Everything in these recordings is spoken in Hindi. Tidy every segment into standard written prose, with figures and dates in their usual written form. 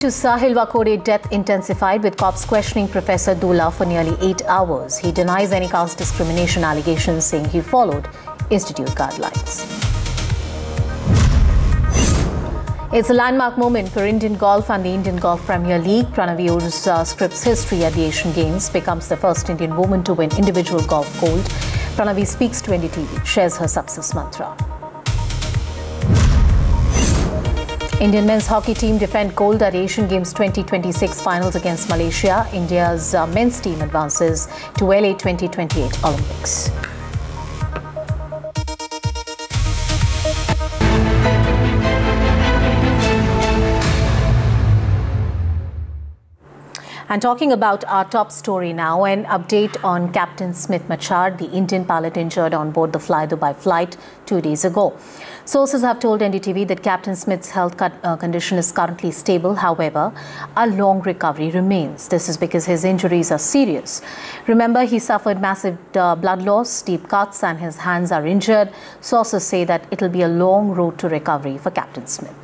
To Sahil Wakode death intensified with cops questioning Professor Dula for nearly 8 hours. He denies any caste discrimination allegations, saying he followed institute guidelines. It's a landmark moment for Indian golf and the Indian Golf Premier League. Pranavi Urza scripts history at the Asian Games, becomes the first Indian woman to win individual golf gold. Pranavi speaks to NDTV, shares her success mantra. Indian men's hockey team defend gold at Asian Games 2026 finals against Malaysia. India's men's team advances to LA 2028 Olympics. And talking about our top story now, an update on Captain Smith Machar, the Indian pilot injured on board the Fly Dubai flight 2 days ago. Sources have told NDTV that Captain Smith's health condition is currently stable. However, a long recovery remains. This is because his injuries are serious. Remember, he suffered massive blood loss, deep cuts, and his hands are injured. Sources say that it will be a long road to recovery for Captain Smith.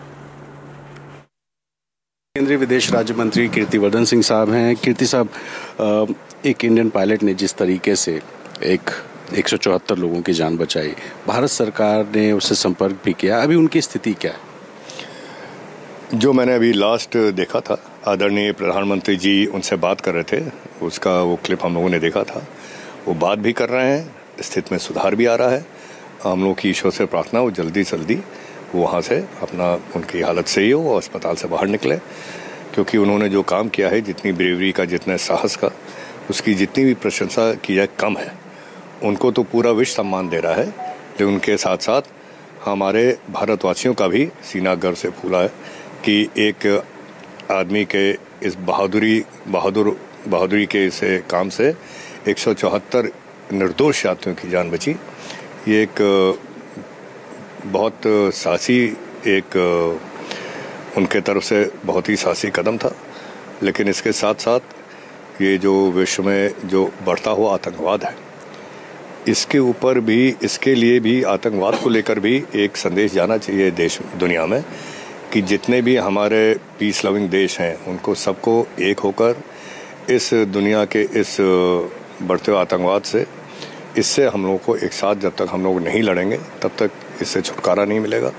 केंद्रीय विदेश राज्य मंत्री कीर्तिवर्धन सिंह साहब हैं। कीर्ति साहब, एक इंडियन पायलट ने जिस तरीके से 174 लोगों की जान बचाई, भारत सरकार ने उससे संपर्क भी किया, अभी उनकी स्थिति क्या है? जो मैंने अभी लास्ट देखा था, आदरणीय प्रधानमंत्री जी उनसे बात कर रहे थे, उसका वो क्लिप हम लोगों ने देखा था। वो बात भी कर रहे हैं, स्थिति में सुधार भी आ रहा है। हम लोग की ईश्वर से प्रार्थना वो जल्दी जल्दी वहाँ से अपना उनकी हालत सही हो और अस्पताल से बाहर निकले, क्योंकि उन्होंने जो काम किया है, जितनी ब्रेवरी का, जितने साहस का, उसकी जितनी भी प्रशंसा की जाए कम है। उनको तो पूरा विश्व सम्मान दे रहा है, लेकिन उनके साथ साथ हमारे भारतवासियों का भी सीना गर्व से फूला है कि एक आदमी के इस बहादुरी के इस काम से 174 निर्दोष यात्रियों की जान बची। ये एक बहुत साहसी उनके तरफ से बहुत ही साहसी कदम था। लेकिन इसके साथ साथ ये जो विश्व में जो बढ़ता हुआ आतंकवाद है, इसके ऊपर भी, इसके लिए भी, आतंकवाद को लेकर भी एक संदेश जाना चाहिए देश दुनिया में कि जितने भी हमारे पीस लविंग देश हैं, उनको सबको एक होकर इस दुनिया के इस बढ़ते हुए आतंकवाद से, इससे हम लोगों को एक साथ जब तक हम लोग नहीं लड़ेंगे तब तक इससे छुटकारा नहीं मिलेगा।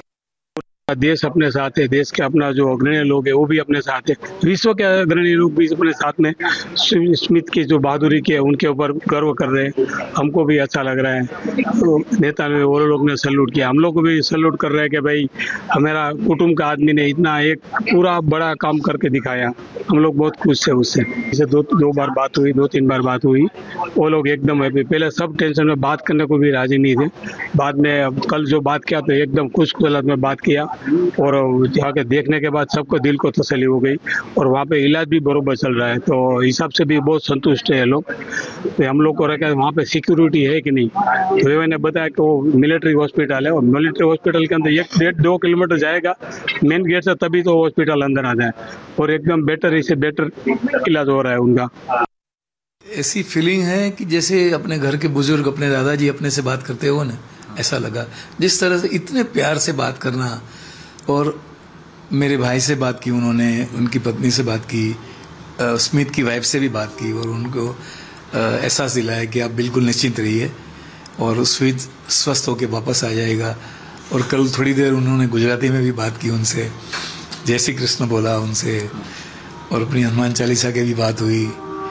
देश अपने साथ है, देश के अपना जो अग्रणी लोग है वो भी अपने साथ है, विश्व के अग्रणी लोग भी अपने साथ में स्मिथ की जो बहादुरी की है उनके ऊपर गर्व कर रहे हैं। हमको भी अच्छा लग रहा है। तो नेता ने वो लोग ने सैल्यूट किया, हम लोग को भी सैल्यूट कर रहे हैं कि भाई हमारा कुटुंब का आदमी ने इतना एक पूरा बड़ा काम करके दिखाया। हम लोग बहुत खुश है उससे। जैसे दो बार बात हुई, 2-3 बार बात हुई, वो लोग एकदम हैप्पी। पहले सब टेंशन में बात करने को भी राजी नहीं थे, बाद में कल जो बात किया तो एकदम खुश हालत में बात किया और जाके देखने के बाद सबको दिल को तसल्ली हो गई और वहाँ पे इलाज भी बरोबर चल रहा है। तो हिसाब से भी बहुत संतुष्ट है लोग। तो हम लोग को रखा वहाँ पे सिक्योरिटी है कि नहीं, तो मैंने बताया कि वो मिलिट्री हॉस्पिटल है और मिलिट्री हॉस्पिटल के अंदर 1-1.5-2 किलोमीटर जाएगा मेन गेट से, तभी तो हॉस्पिटल अंदर आ जाए और एकदम बेटर से बेटर इलाज हो रहा है उनका। ऐसी फीलिंग है कि जैसे अपने घर के बुजुर्ग, अपने दादाजी अपने से बात करते हो ना, ऐसा लगा। जिस तरह से इतने प्यार से बात करना, और मेरे भाई से बात की उन्होंने, उनकी पत्नी से बात की, स्मिथ की वाइफ से भी बात की और उनको एहसास दिलाया कि आप बिल्कुल निश्चिंत रहिए और स्मिथ स्वस्थ होकर वापस आ जाएगा। और कल थोड़ी देर उन्होंने गुजराती में भी बात की उनसे, जय श्री कृष्ण बोला उनसे और अपनी हनुमान चालीसा की भी बात हुई।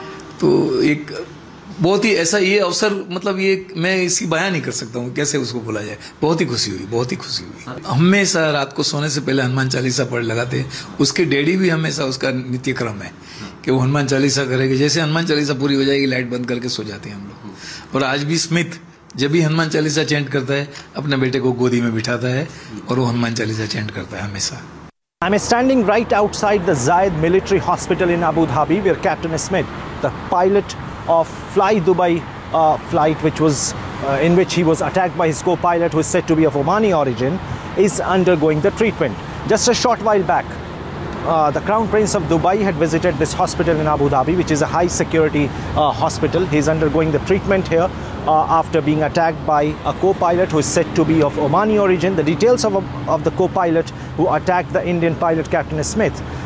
तो एक बहुत ही ऐसा ये अवसर, मतलब ये मैं इसकी बयान नहीं कर सकता हूँ कैसे उसको बोला जाए। बहुत ही खुशी हुई, बहुत ही खुशी हुई। हमेशा रात को सोने से पहले हनुमान चालीसा पढ़ लगाते हैं। उसके डैडी भी हमेशा, उसका नित्य क्रम है कि वो हनुमान चालीसा करेंगे। जैसे हनुमान चालीसा पूरी हो जाएगी, लाइट बंद करके सो जाते हैं हम लोग। और आज भी स्मिथ जब भी हनुमान चालीसा चैंट करता है, अपने बेटे को गोदी में बिठाता है और वो हनुमान चालीसा चैंट करता है हमेशा। I'm standing right outside the Zayed Military Hospital in Abu Dhabi, where Captain Smith, the pilot of Fly Dubai flight, in which he was attacked by his co-pilot, who is said to be of Omani origin, is undergoing the treatment. Just a short while back, the Crown Prince of Dubai had visited this hospital in Abu Dhabi, which is a high security hospital. He is undergoing the treatment here after being attacked by a co-pilot who is said to be of Omani origin. The details of the co-pilot who attacked the Indian pilot Captain Smith